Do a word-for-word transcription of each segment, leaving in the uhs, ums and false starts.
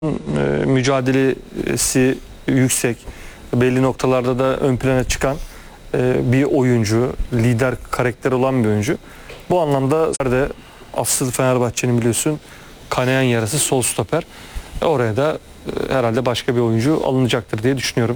e, mücadelesi yüksek, belli noktalarda da ön plana çıkan e, bir oyuncu, lider karakter olan bir oyuncu. Bu anlamda de asıl Fenerbahçe'nin biliyorsun kanayan yarası sol stoper. E, oraya da e, herhalde başka bir oyuncu alınacaktır diye düşünüyorum.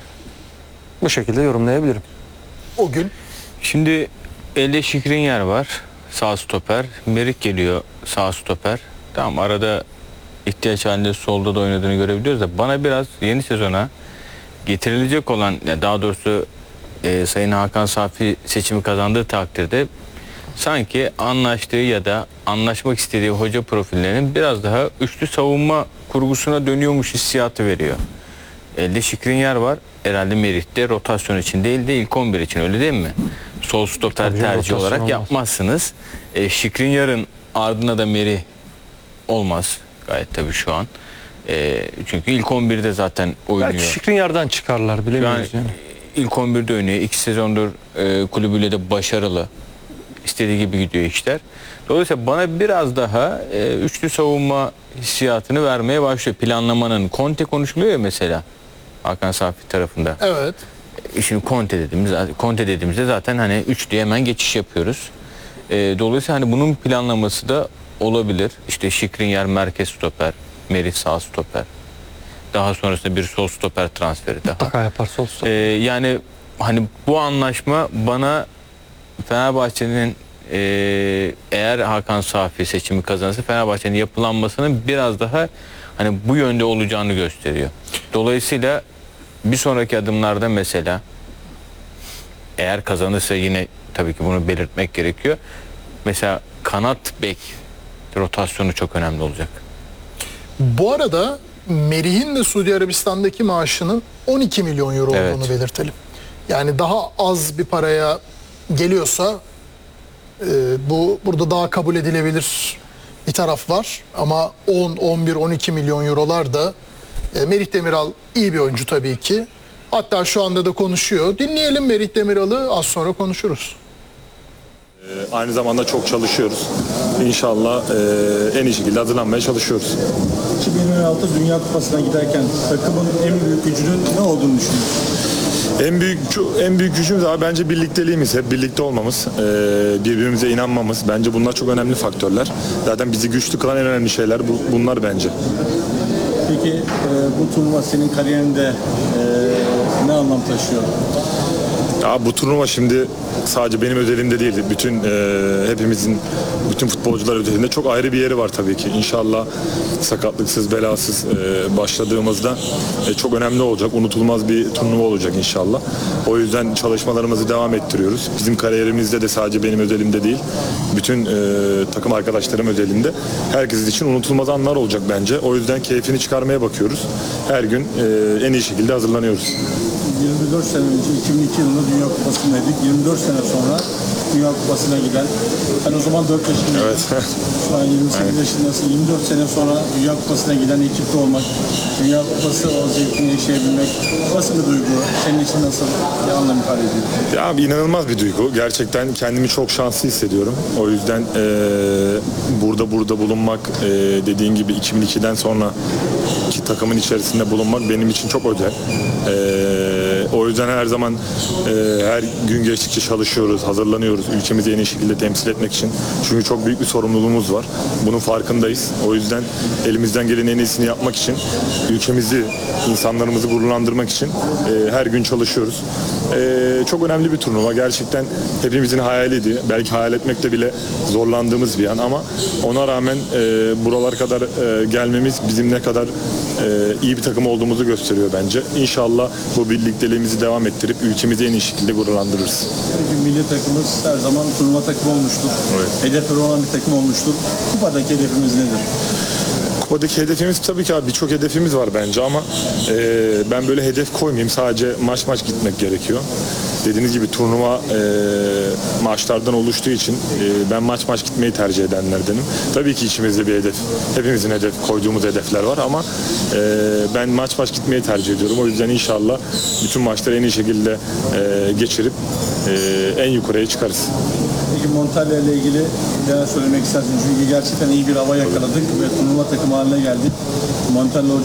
Bu şekilde yorumlayabilirim. O gün Şimdi elde Skriniar var, sağ stoper. Merik geliyor, sağ stoper. Tamam, arada ihtiyaç halinde solda da oynadığını görebiliyoruz da bana biraz yeni sezona getirilecek olan, daha doğrusu e, Sayın Hakan Safi seçimi kazandığı takdirde sanki anlaştığı ya da anlaşmak istediği hoca profillerinin biraz daha üçlü savunma kurgusuna dönüyormuş hissiyatı veriyor. Elde Skriniar var. Herhalde Merih'te rotasyon için değil de ilk on bir için, öyle değil mi? Sol stoper Tabii, tercih olarak olmaz. yapmazsınız. E, Skriniar'ın ardına da Merih olmaz gayet tabii şu an. E, çünkü ilk on birde zaten oynuyor. Belki Skriniar'dan çıkarlar, Şu an bilemiyoruz yani. ilk on birde oynuyor. İki sezondur e, kulübüyle de başarılı. İstediği gibi gidiyor işler. Dolayısıyla bana biraz daha e, üçlü savunma hissiyatını vermeye başlıyor. Planlamanın, Conte konuşuluyor ya mesela Hakan Safi tarafında. evet. E, Şimdi Conte dediğimiz, Conte dediğimizde zaten hani üçlüye hemen geçiş yapıyoruz. E, dolayısıyla hani bunun planlaması da olabilir. İşte Skriniar merkez stoper, Merih sağ stoper. Daha sonrasında bir sol stoper transferi daha. Mutlaka yapar sol stoper. E, yani hani bu anlaşma bana Fenerbahçe'nin e, eğer Hakan Safi seçimi kazanırsa Fenerbahçe'nin yapılanmasının biraz daha hani bu yönde olacağını gösteriyor. Dolayısıyla bir sonraki adımlarda mesela eğer kazanırsa yine tabii ki bunu belirtmek gerekiyor. Mesela kanat bek rotasyonu çok önemli olacak. Bu arada Merih'in de Suudi Arabistan'daki maaşının on iki milyon euro Evet. olduğunu belirtelim. Yani daha az bir paraya geliyorsa e, bu burada daha kabul edilebilir bir taraf var. Ama on, on bir, on iki milyon eurolar da e, Merih Demiral iyi bir oyuncu tabii ki. Hatta şu anda da konuşuyor. Dinleyelim Merih Demiral'ı, az sonra konuşuruz. Aynı zamanda çok çalışıyoruz. İnşallah e, en iyi şekilde hazırlanmaya çalışıyoruz. iki bin on altı Dünya Kupası'na giderken takımın en büyük gücünün ne olduğunu düşünüyorsunuz? En büyük en büyük gücümüz abi bence birlikteliğimiz, hep birlikte olmamız, e, birbirimize inanmamız. Bence bunlar çok önemli faktörler. Zaten bizi güçlü kılan en önemli şeyler bu, bunlar bence. Peki e, bu turnuva senin kariyerinde e, ne anlam taşıyor? Ya bu turnuva şimdi sadece benim özelimde değil, bütün e, hepimizin, bütün futbolcular özelinde çok ayrı bir yeri var tabii ki. İnşallah sakatlıksız, belasız e, başladığımızda e, çok önemli olacak, unutulmaz bir turnuva olacak inşallah. O yüzden çalışmalarımızı devam ettiriyoruz. Bizim kariyerimizde de sadece benim özelimde değil, bütün e, takım arkadaşlarım özelinde herkes için unutulmaz anlar olacak bence. O yüzden keyfini çıkarmaya bakıyoruz. Her gün e, en iyi şekilde hazırlanıyoruz. yirmi dört sene önce iki bin iki yılında Dünya Kupası'ndaydık. yirmi dört sene sonra Dünya Kupası'na giden. Ben o zaman dört yaşındayım. Evet. Şu an yirmi sekiz yaşındasın. yirmi dört sene sonra Dünya Kupası'na giden ekipte olmak, Dünya Kupası o zevkini yaşayabilmek nasıl bir duygu? Senin için nasıl bir anlam ifade ediyor? Ya abi inanılmaz bir duygu. Gerçekten kendimi çok şanslı hissediyorum. O yüzden e, burada burada bulunmak, e, dediğin gibi iki bin ikiden sonra ki takımın içerisinde bulunmak benim için çok özel. E, o yüzden her zaman e, her gün geçtikçe çalışıyoruz, hazırlanıyoruz ülkemizi en iyi şekilde temsil etmek için. Çünkü çok büyük bir sorumluluğumuz var. Bunun farkındayız. O yüzden elimizden gelen en iyisini yapmak için, ülkemizi, insanlarımızı gururlandırmak için e, her gün çalışıyoruz. E, çok önemli bir turnuva. Gerçekten hepimizin hayaliydi. Belki hayal etmekte bile zorlandığımız bir an ama ona rağmen e, buralar kadar e, gelmemiz bizim ne kadar e, iyi bir takım olduğumuzu gösteriyor bence. İnşallah bu birlikteliğimizi devam ettirip ülkemizi en iyi şekilde gururlandırırız. Çünkü milli takımımız her zaman turnuva takımı olmuştur. Evet. Hedefleri olan bir takım olmuştur. Kupadaki hedefimiz nedir? Kupadaki hedefimiz tabii ki abi birçok hedefimiz var bence ama e, ben böyle hedef koymayayım. Sadece maç maç gitmek gerekiyor. Dediğiniz gibi turnuva e, maçlardan oluştuğu için e, ben maç maç gitmeyi tercih edenlerdenim. Tabii ki içimizde bir hedef, hepimizin hedef koyduğumuz hedefler var ama e, ben maç maç gitmeyi tercih ediyorum. O yüzden inşallah bütün maçları en iyi şekilde e, geçirip e, en yukarıya çıkarız. Peki Montella ile ilgili neler söylemek istersin? Çünkü gerçekten iyi bir hava yakaladık ve turnuva takımı haline geldik. Montella